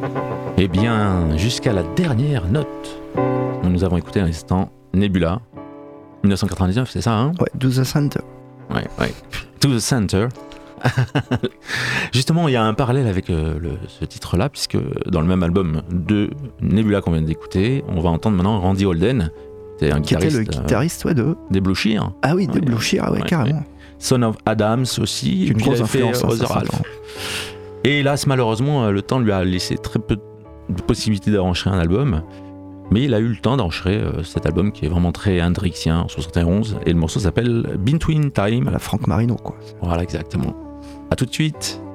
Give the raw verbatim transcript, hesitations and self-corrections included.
Eh bien, jusqu'à la dernière note, nous avons écouté à l'instant Nebula, dix-neuf cent quatre-vingt-dix-neuf, c'est ça, hein? Ouais, To the Center. Ouais, ouais. To the Center. Justement, il y a un parallèle avec euh, le, ce titre-là, puisque dans le même album de Nebula qu'on vient d'écouter, on va entendre maintenant Randy Holden. C'est un Qui était guitariste, le guitariste ouais, de... euh, des Blue Shear. Ah oui, des Ouais, Blue Shear, ouais, ouais, carrément. ouais. Son of Adams aussi. Une et puis grosse il avait fait influence, hein, Other ça, Half. ça, Et hélas, malheureusement, le temps lui a laissé très peu de possibilités d'enregistrer un album. Mais il a eu le temps d'enregistrer euh, cet album qui est vraiment très hendrixien en soixante et onze. Et le morceau s'appelle Between Time. À la Frank Marino, quoi. Voilà, exactement. À tout de suite.